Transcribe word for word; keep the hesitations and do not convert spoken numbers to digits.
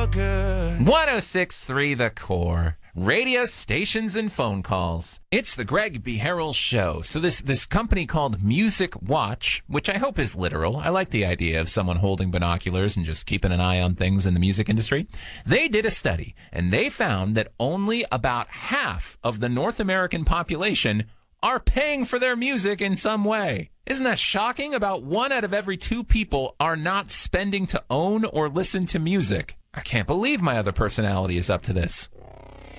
feel good. one oh six point three The Core. Radio stations and phone calls. It's the Greg B. Harrell Show. So this, this company called Music Watch, which I hope is literal. I like the idea of someone holding binoculars and just keeping an eye on things in the music industry. They did a study, and they found that only about half of the North American population are paying for their music in some way. Isn't that shocking? About one out of every two people are not spending to own or listen to music. I can't believe my other personality is up to this.